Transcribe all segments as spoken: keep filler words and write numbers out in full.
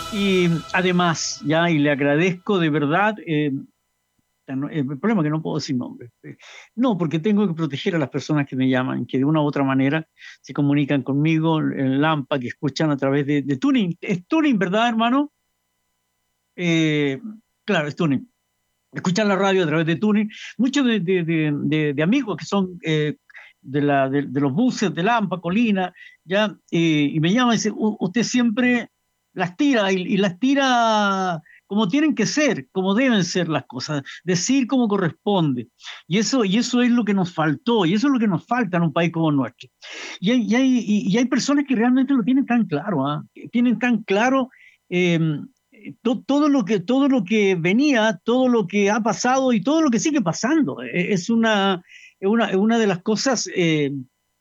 Y además, ya, y le agradezco de verdad, eh, el problema es que no puedo decir nombre. No, porque tengo que proteger a las personas que me llaman, que de una u otra manera se comunican conmigo en Lampa, que escuchan a través de, de Tuning. Es Tuning, ¿verdad, hermano? Eh, claro, es Tuning. Escuchan la radio a través de Tuning. Muchos de, de, de, de, de amigos que son eh, de, la, de, de, los buses de Lampa, Colina, ya, eh, y me llaman y dicen, usted siempre las tira, y, y las tira como tienen que ser, como deben ser las cosas, decir como corresponde. Y eso, y eso es lo que nos faltó, y eso es lo que nos falta en un país como el nuestro. Y hay, y hay, y hay personas que realmente lo tienen tan claro, ¿eh? Tienen tan claro eh, to, todo, lo que, todo lo que venía, todo lo que ha pasado y todo lo que sigue pasando. Es una, una, una de las cosas eh,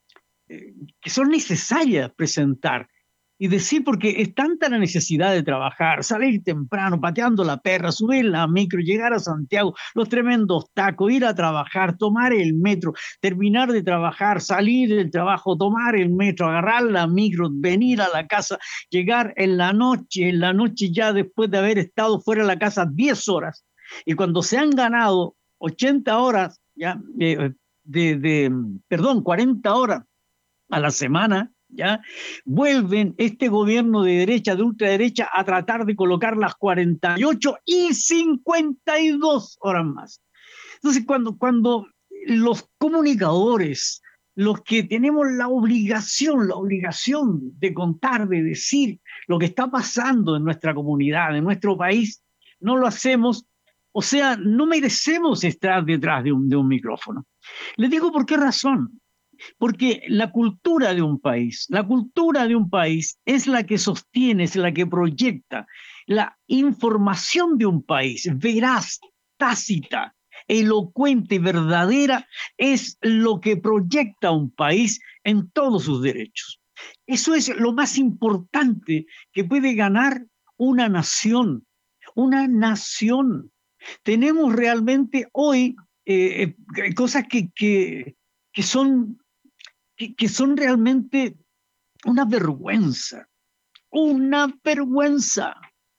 que son necesarias presentar y decir, porque es tanta la necesidad de trabajar, salir temprano, pateando la perra, subir la micro, llegar a Santiago, los tremendos tacos, ir a trabajar, tomar el metro, terminar de trabajar, salir del trabajo, tomar el metro, agarrar la micro, venir a la casa, llegar en la noche, en la noche ya después de haber estado fuera de la casa diez horas. Y cuando se han ganado ochenta horas, ya, eh, de, de, perdón, cuarenta horas a la semana, ¿ya? Vuelven este gobierno de derecha, de ultraderecha, a tratar de colocar las cuarenta y ocho y cincuenta y dos horas más. Entonces, cuando, cuando los comunicadores, los que tenemos la obligación, la obligación de contar, de decir lo que está pasando en nuestra comunidad, en nuestro país, no lo hacemos, o sea, no merecemos estar detrás de un, de un micrófono. Les digo por qué razón. Porque la cultura de un país, la cultura de un país es la que sostiene, es la que proyecta. La información de un país, veraz, tácita, elocuente y verdadera, es lo que proyecta un país en todos sus derechos. Eso es lo más importante que puede ganar una nación, una nación. Tenemos realmente hoy eh, eh, cosas que, que, que son que, que son realmente una vergüenza, una vergüenza.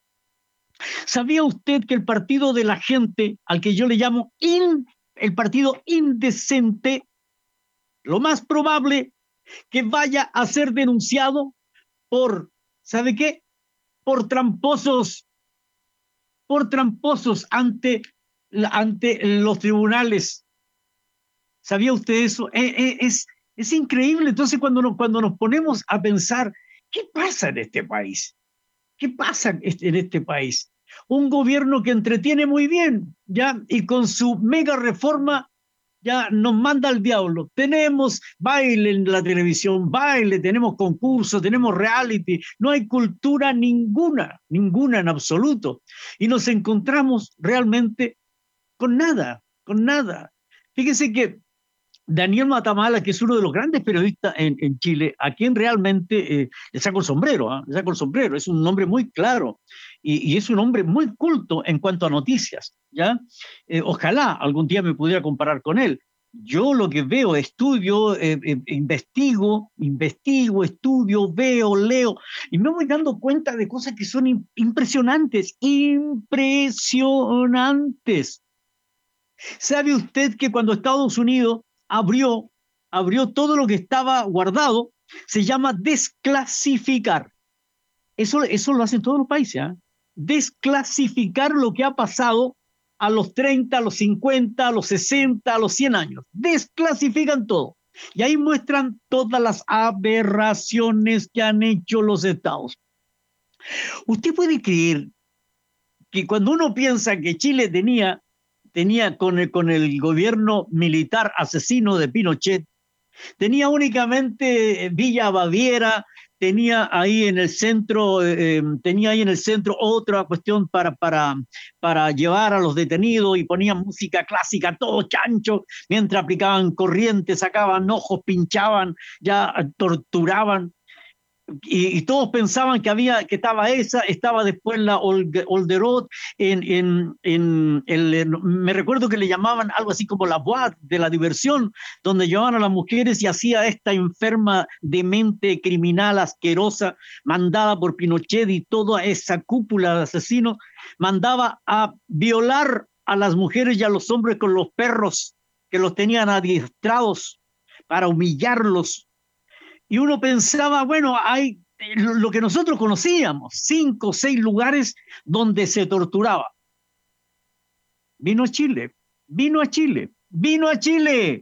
¿Sabía usted que el partido de la gente, al que yo le llamo in, el partido indecente, lo más probable que vaya a ser denunciado por, ¿sabe qué? Por tramposos, por tramposos ante, ante los tribunales. ¿Sabía usted eso? Es, es, es increíble. Entonces, cuando nos, cuando nos ponemos a pensar, ¿qué pasa en este país? ¿Qué pasa en este país? Un gobierno que entretiene muy bien, ¿ya? Y con su mega reforma ya nos manda al diablo. Tenemos baile en la televisión, baile, tenemos concursos, tenemos reality, no hay cultura ninguna, ninguna en absoluto. Y nos encontramos realmente con nada, con nada. Fíjese que Daniel Matamala, que es uno de los grandes periodistas en, en Chile, a quien realmente eh, le saco el sombrero, ¿eh? le saco el sombrero, es un nombre muy claro y, y es un hombre muy culto en cuanto a noticias, ¿ya? Eh, ojalá algún día me pudiera comparar con él. Yo lo que veo, estudio, eh, eh, investigo, investigo, estudio, veo, leo, y me voy dando cuenta de cosas que son impresionantes, impresionantes. ¿Sabe usted que cuando Estados Unidos abrió, abrió todo lo que estaba guardado, se llama desclasificar? Eso, eso lo hacen todos los países, ¿eh? Desclasificar lo que ha pasado a los treinta, a los cincuenta, a los sesenta, a los cien años. Desclasifican todo. Y ahí muestran todas las aberraciones que han hecho los estados. ¿Usted puede creer que cuando uno piensa que Chile tenía tenía con el, con el gobierno militar asesino de Pinochet, tenía únicamente Villa Baviera, tenía ahí en el centro, eh, tenía ahí en el centro otra cuestión para, para, para llevar a los detenidos y ponían música clásica, todo chancho, mientras aplicaban corrientes, sacaban ojos, pinchaban, ya torturaban. y, y todos pensaban que había que estaba esa, estaba después la Olga, Olderot, en, en, en el, me recuerdo que le llamaban algo así como la boîte de la diversión, donde llevaban a las mujeres y hacía esta enferma demente criminal asquerosa mandada por Pinochet y toda esa cúpula de asesinos mandaba a violar a las mujeres y a los hombres con los perros que los tenían adiestrados para humillarlos. Y uno pensaba, bueno, hay lo que nosotros conocíamos, cinco o seis lugares donde se torturaba. Vino a Chile, vino a Chile, vino a Chile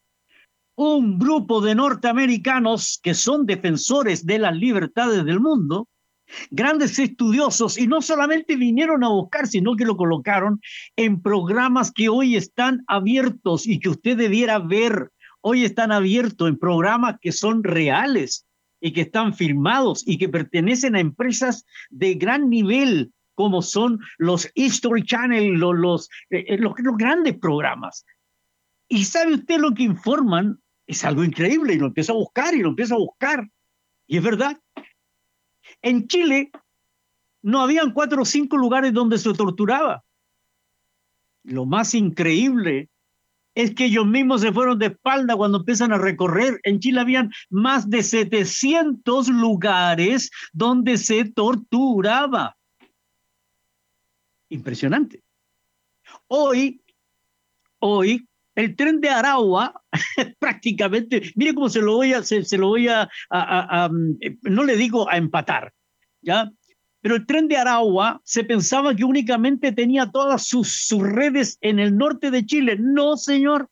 un grupo de norteamericanos que son defensores de las libertades del mundo, grandes estudiosos, y no solamente vinieron a buscar, sino que lo colocaron en programas que hoy están abiertos y que usted debiera ver. Hoy están abiertos en programas que son reales y que están firmados y que pertenecen a empresas de gran nivel, como son los History Channel, los, los, eh, los, los grandes programas. Y sabe usted lo que informan, es algo increíble, y lo empieza a buscar y lo empieza a buscar. Y es verdad. En Chile no habían cuatro o cinco lugares donde se torturaba. Lo más increíble es que ellos mismos se fueron de espalda cuando empiezan a recorrer. En Chile habían más de setecientos lugares donde se torturaba. Impresionante. Hoy, hoy, el tren de Aragua prácticamente, mire cómo se lo voy a, se, se lo voy a, a, a, a, no le digo a empatar, ¿ya? Pero el tren de Aragua se pensaba que únicamente tenía todas sus, sus redes en el norte de Chile. No, señor.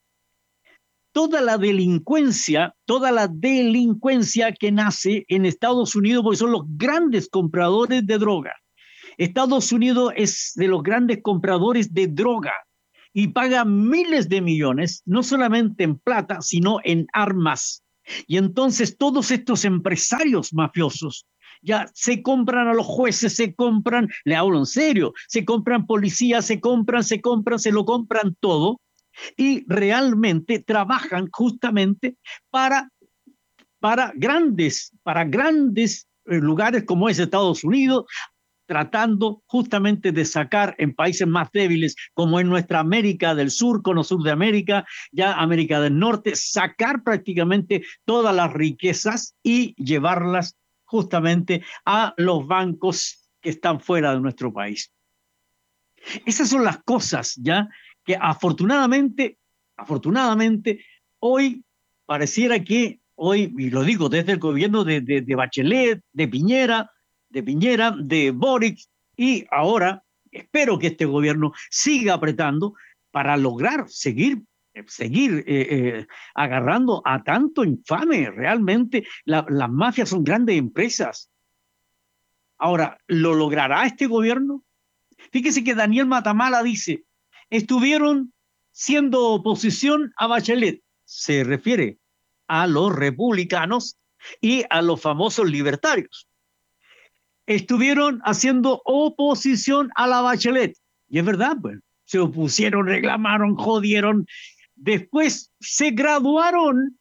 Toda la delincuencia, toda la delincuencia que nace en Estados Unidos, porque son los grandes compradores de droga. Estados Unidos es de los grandes compradores de droga y paga miles de millones, no solamente en plata, sino en armas. Y entonces todos estos empresarios mafiosos ya se compran a los jueces, se compran, le hablo en serio, se compran policías, se compran, se compran, se lo compran todo y realmente trabajan justamente para, para grandes, para grandes eh, lugares como es Estados Unidos, tratando justamente de sacar en países más débiles como en nuestra América del Sur, cono sur de América, ya América del Norte, sacar prácticamente todas las riquezas y llevarlas justamente a los bancos que están fuera de nuestro país. Esas son las cosas ya que afortunadamente, afortunadamente, hoy pareciera que, hoy, y lo digo desde el gobierno de, de, de Bachelet, de Piñera, de Piñera, de Boric, y ahora espero que este gobierno siga apretando para lograr seguir seguir eh, eh, agarrando a tanto infame. Realmente la, las mafias son grandes empresas. Ahora, ¿lo logrará este gobierno? Fíjese que Daniel Matamala dice, estuvieron siendo oposición a Bachelet. Se refiere a los republicanos y a los famosos libertarios. Estuvieron haciendo oposición a la Bachelet. Y es verdad, pues, se opusieron, reclamaron, jodieron. Después se graduaron,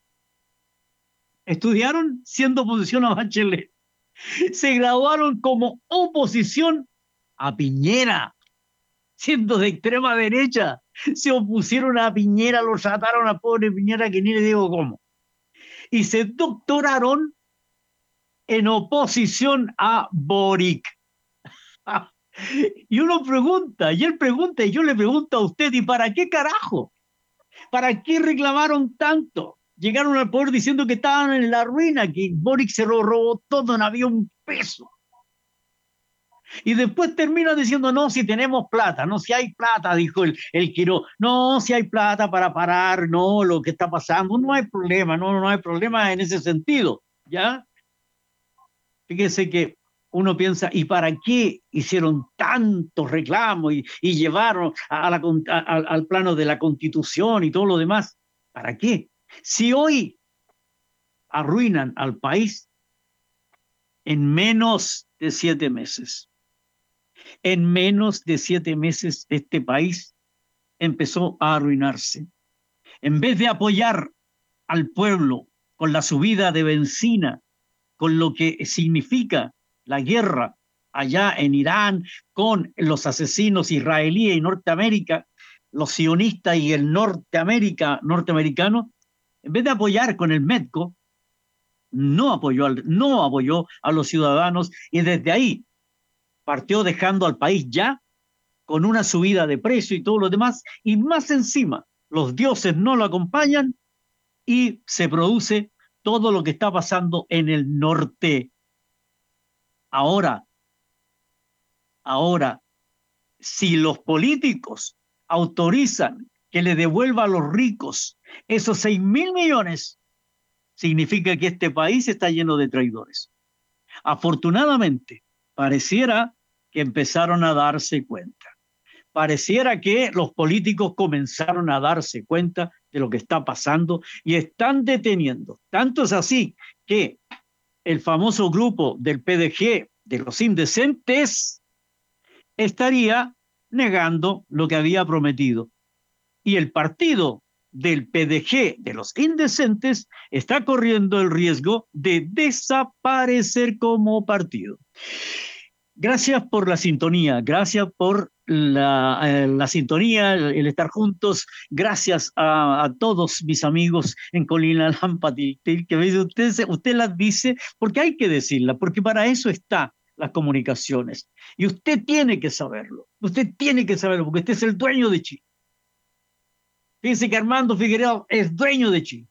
estudiaron siendo oposición a Bachelet. Se graduaron como oposición a Piñera, siendo de extrema derecha. Se opusieron a Piñera, lo trataron a pobre Piñera, que ni le digo cómo. Y se doctoraron en oposición a Boric. Y uno pregunta, y él pregunta, y yo le pregunto a usted, ¿y para qué carajo? ¿Para qué reclamaron tanto? Llegaron al poder diciendo que estaban en la ruina, que Boric se lo robó todo, no había un peso. Y después termina diciendo, no, si tenemos plata, no, si hay plata, dijo el, el Quiró, no, si hay plata para parar, no, lo que está pasando, no hay problema, no, no hay problema en ese sentido, ¿ya? Fíjese que uno piensa, ¿y para qué hicieron tantos reclamos y, y llevaron a la, a, al plano de la Constitución y todo lo demás? ¿Para qué? Si hoy arruinan al país en menos de siete meses, en menos de siete meses este país empezó a arruinarse. En vez de apoyar al pueblo con la subida de benzina, con lo que significa la guerra allá en Irán, con los asesinos israelíes y Norteamérica, los sionistas y el Norteamérica, norteamericano, en vez de apoyar con el Medco, no apoyó, al, no apoyó a los ciudadanos y desde ahí partió dejando al país ya con una subida de precio y todo lo demás, y más encima los dioses no lo acompañan y se produce todo lo que está pasando en el norte. Ahora, ahora, si los políticos autorizan que le devuelva a los ricos esos seis mil millones, significa que este país está lleno de traidores. Afortunadamente, pareciera que empezaron a darse cuenta. Pareciera que los políticos comenzaron a darse cuenta de lo que está pasando y están deteniendo. Tanto es así que el famoso grupo del P D G, de los indecentes, estaría negando lo que había prometido. Y el partido del P D G, de los indecentes, está corriendo el riesgo de desaparecer como partido. Gracias por la sintonía, gracias por la, eh, la sintonía, el, el estar juntos, gracias a, a todos mis amigos en Colina Lampa, que usted, usted las dice porque hay que decirlas, porque para eso está las comunicaciones. Y usted tiene que saberlo, usted tiene que saberlo, porque usted es el dueño de Chile. Fíjense que Armando Figueroa es dueño de Chile.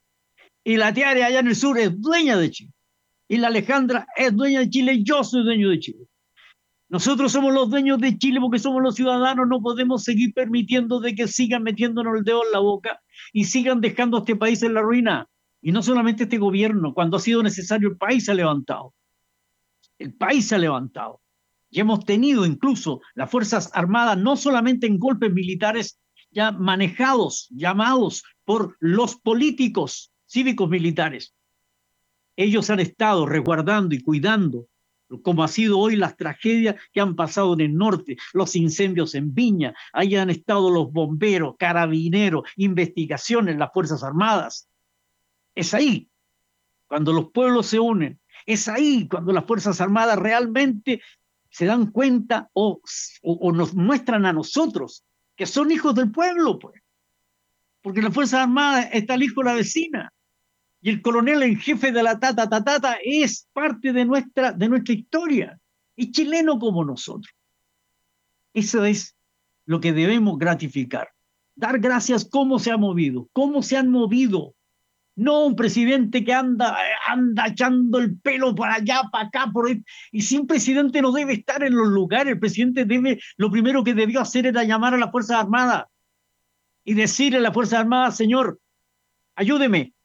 Y la Tiare allá en el sur es dueña de Chile. Y la Alejandra es dueña de Chile y yo soy dueño de Chile. Nosotros somos los dueños de Chile porque somos los ciudadanos, no podemos seguir permitiendo de que sigan metiéndonos el dedo en la boca y sigan dejando a este país en la ruina. Y no solamente este gobierno, cuando ha sido necesario el país se ha levantado. El país se ha levantado. Y hemos tenido incluso las Fuerzas Armadas, no solamente en golpes militares ya manejados, llamados por los políticos cívicos militares. Ellos han estado resguardando y cuidando, como ha sido hoy las tragedias que han pasado en el norte, los incendios en Viña, ahí han estado los bomberos, carabineros, investigaciones, las Fuerzas Armadas. Es ahí, cuando los pueblos se unen, es ahí cuando las Fuerzas Armadas realmente se dan cuenta o, o, o nos muestran a nosotros que son hijos del pueblo, pues. Porque en las Fuerzas Armadas está el hijo de la vecina. Y el coronel en jefe de la tata tatata es parte de nuestra, de nuestra historia. Es chileno como nosotros. Eso es lo que debemos gratificar. Dar gracias cómo se ha movido, cómo se han movido. No un presidente que anda, anda echando el pelo para allá, para acá, por ahí. Y si un presidente no debe estar en los lugares, el presidente debe, lo primero que debió hacer era llamar a las Fuerzas Armadas y decirle a las Fuerzas Armadas, señor, ayúdeme,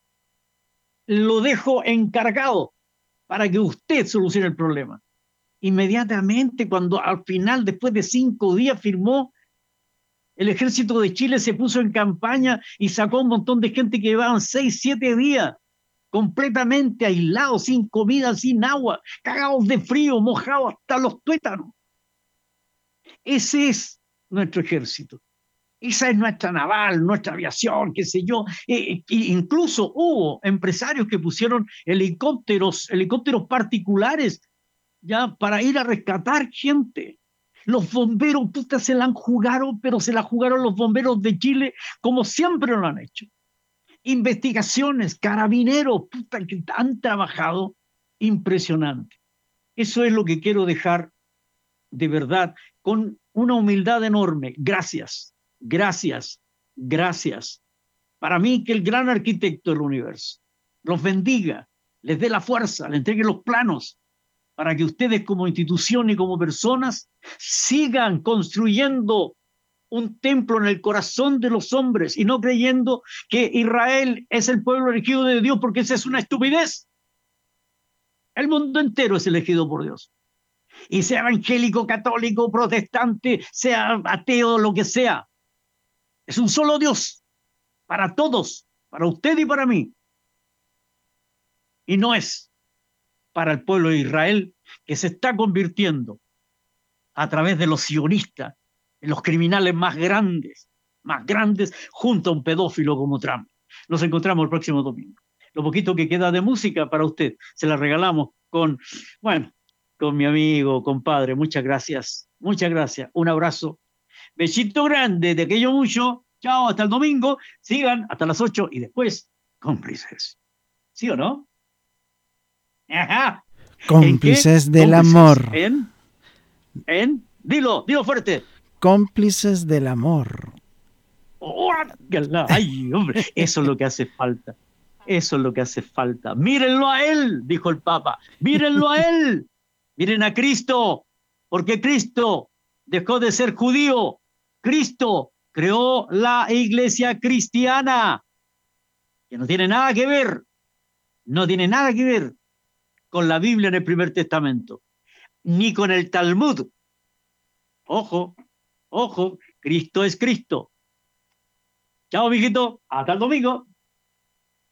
lo dejo encargado para que usted solucione el problema. Inmediatamente, cuando al final, después de cinco días, firmó, el ejército de Chile se puso en campaña y sacó un montón de gente que llevaban seis, siete días completamente aislados, sin comida, sin agua, cagados de frío, mojados hasta los tuétanos. Ese es nuestro ejército. Esa es nuestra naval, nuestra aviación, qué sé yo. Eh, incluso hubo empresarios que pusieron helicópteros, helicópteros particulares ya para ir a rescatar gente. Los bomberos, puta, se la han jugado, pero se la jugaron los bomberos de Chile como siempre lo han hecho. Investigaciones, carabineros, puta, que han trabajado impresionante. Eso es lo que quiero dejar de verdad con una humildad enorme. Gracias. Gracias, gracias. Para mí que el gran arquitecto del universo los bendiga, les dé la fuerza, les entregue los planos para que ustedes como institución y como personas sigan construyendo un templo en el corazón de los hombres y no creyendo que Israel es el pueblo elegido de Dios, porque esa es una estupidez. El mundo entero es elegido por Dios. Y sea evangélico, católico, protestante, sea ateo, lo que sea. Es un solo Dios para todos, para usted y para mí. Y no es para el pueblo de Israel, que se está convirtiendo a través de los sionistas en los criminales más grandes, más grandes, junto a un pedófilo como Trump. Nos encontramos el próximo domingo. lo poquito que queda de música para usted. Se la regalamos con, bueno, con mi amigo, compadre. Muchas gracias, muchas gracias. Un abrazo. Besito grande, de aquello mucho. Chao, hasta el domingo. Sigan hasta las ocho y después, cómplices. ¿Sí o no? Ajá. Cómplices ¿En qué? del Cómplices. amor. ¿En? ¿En? Dilo, dilo fuerte. Cómplices del amor. ¡Oh, ay, hombre! Eso es lo que hace falta. Eso es lo que hace falta. Mírenlo a él, dijo el Papa. Mírenlo a él. Miren a Cristo. Porque Cristo dejó de ser judío. Cristo creó la iglesia cristiana. Que no tiene nada que ver. No tiene nada que ver con la Biblia en el Primer Testamento. Ni con el Talmud. Ojo, ojo. Cristo es Cristo. Chao, mijito. Hasta el domingo.